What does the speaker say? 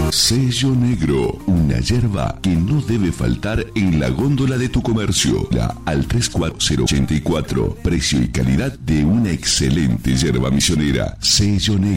Sello Negro, una yerba que no debe faltar en la góndola de tu comercio. La al 34084, precio y calidad de una excelente yerba misionera. Sello Negro.